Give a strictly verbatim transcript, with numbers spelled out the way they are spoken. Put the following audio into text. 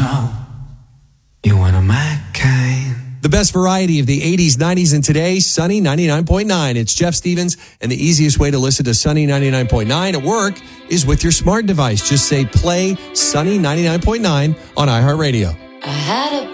know you one of my kind. The best variety of the eighties, nineties, and today, Sunny ninety-nine point nine. It's Jeff Stevens, and the easiest way to listen to Sunny ninety-nine point nine at work is with your smart device. Just say play Sunny ninety-nine point nine on iHeartRadio. I had a